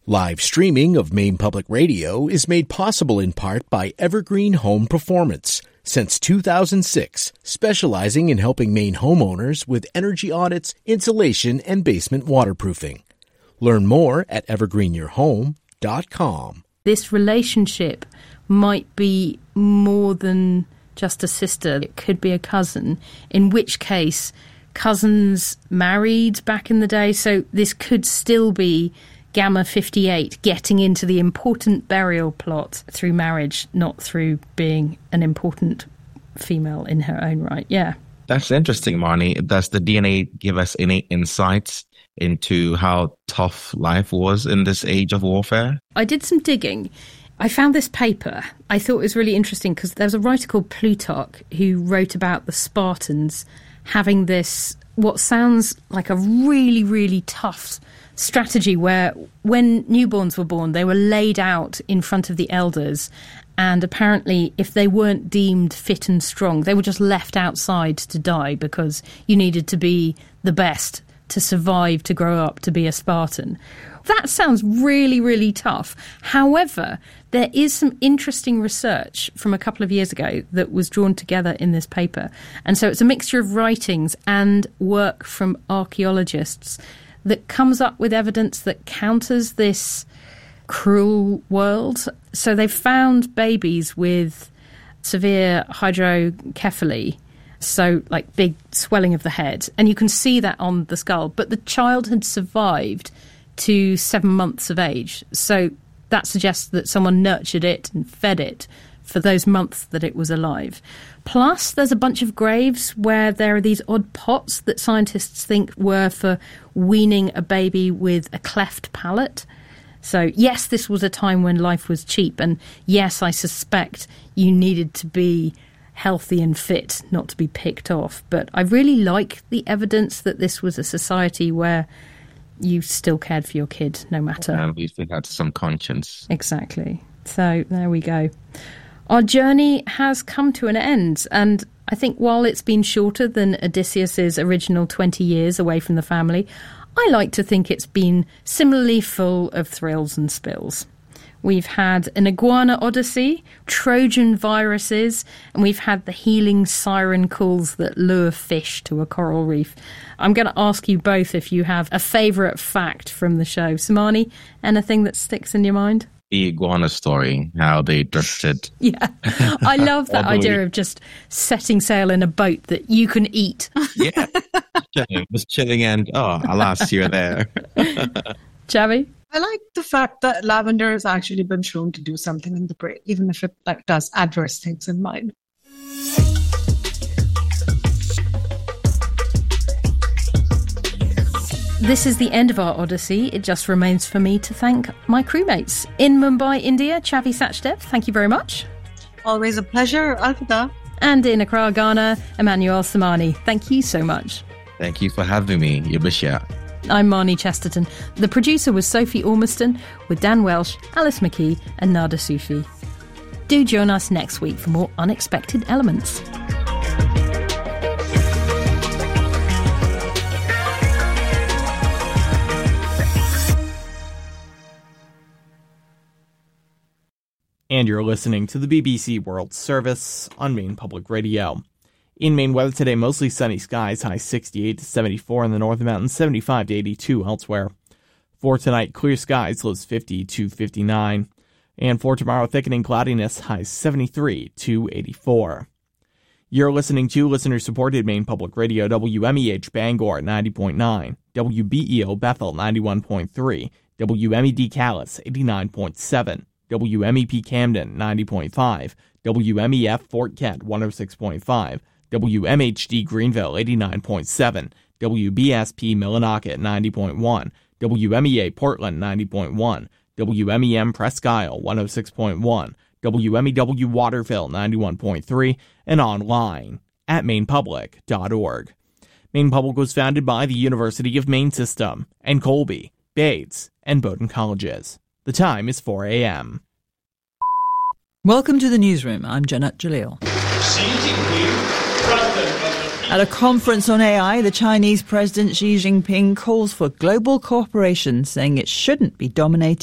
Live streaming of Maine Public Radio is made possible in part by Evergreen Home Performance. Since 2006, specializing in helping Maine homeowners with energy audits, insulation, and basement waterproofing. Learn more at evergreenyourhome.com. This relationship might be more than just a sister. It could be a cousin, in which case cousins married back in the day. So this could still be Gamma 58 getting into the important burial plot through marriage, not through being an important female in her own right. Yeah. That's interesting, Marnie. Does the DNA give us any insights into how tough life was in this age of warfare? I did some digging. I found this paper. I thought it was really interesting because there's a writer called Plutarch who wrote about the Spartans having this, what sounds like a really, really tough strategy where when newborns were born, they were laid out in front of the elders. And apparently, if they weren't deemed fit and strong, they were just left outside to die because you needed to be the best to survive, to grow up, to be a Spartan. That sounds really, really tough. However, there is some interesting research from a couple of years ago that was drawn together in this paper. And so it's a mixture of writings and work from archaeologists that comes up with evidence that counters this cruel world. So they've found babies with severe hydrocephaly, so like big swelling of the head, and you can see that on the skull. But the child had survived to 7 months of age. So that suggests that someone nurtured it and fed it for those months that it was alive. Plus, there's a bunch of graves where there are these odd pots that scientists think were for weaning a baby with a cleft palate. So, yes, this was a time when life was cheap. And yes, I suspect you needed to be healthy and fit, not to be picked off. But I really like the evidence that this was a society where you still cared for your kid, no matter. And we had some conscience. Exactly. So there we go. Our journey has come to an end, and I think while it's been shorter than Odysseus's original 20 years away from the family, I like to think it's been similarly full of thrills and spills. We've had an iguana odyssey, Trojan viruses, and we've had the healing siren calls that lure fish to a coral reef. I'm going to ask you both if you have a favourite fact from the show. Samani, anything that sticks in your mind? The iguana story, how they drifted. Yeah, I love that idea of just setting sail in a boat that you can eat. Yeah, just chilling and, alas, you're there. Javi? I like the fact that lavender has actually been shown to do something in the brain, even if it does adverse things in mind. This is the end of our odyssey. It just remains for me to thank my crewmates. In Mumbai, India, Chavi Sachdev, thank you very much. Always a pleasure, Alvida. And in Accra, Ghana, Emmanuel Samani, thank you so much. Thank you for having me, Yabisha. I'm Marnie Chesterton. The producer was Sophie Ormiston, with Dan Welsh, Alice McKee and Nada Sufi. Do join us next week for more unexpected elements. And you're listening to the BBC World Service on Maine Public Radio. In Maine, weather today, mostly sunny skies, high 68 to 74 in the Northern Mountains, 75 to 82 elsewhere. For tonight, clear skies, lows 50 to 59. And for tomorrow, thickening cloudiness, highs 73 to 84. You're listening to listener-supported Maine Public Radio, WMEH Bangor 90.9, WBEO Bethel 91.3, WMED Calais 89.7, WMEP Camden 90.5, WMEF Fort Kent 106.5, WMHD Greenville 89.7, WBSP Millinocket 90.1, WMEA Portland 90.1, WMEM Presque Isle 106.1, WMEW Waterville 91.3, and online at mainepublic.org. Maine Public was founded by the University of Maine System and Colby, Bates, and Bowdoin Colleges. The time is 4 a.m. Welcome to the newsroom. I'm Janet Jalil. At a conference on AI, the Chinese President Xi Jinping calls for global cooperation, saying it shouldn't be dominated